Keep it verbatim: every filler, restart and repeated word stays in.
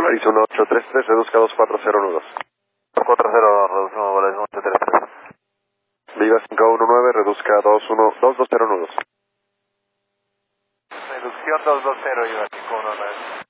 Paris uno ocho tres tres, reduzca dos cuatro cero nudos. cuatro cero, reducimos vale, ocho tres tres. Viva cinco uno nueve, reduzca dos uno dos dos cero nudos. Reducción dos dos cero, Viva cinco uno nueve.